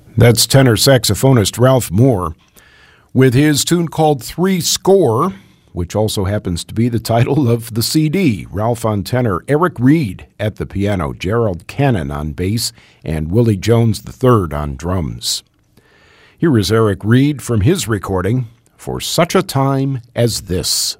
That's tenor saxophonist Ralph Moore with his tune called Three Score, which also happens to be the title of the CD. Ralph on tenor, Eric Reed at the piano, Gerald Cannon on bass, and Willie Jones III on drums. Here is Eric Reed from his recording, For Such a Time as This.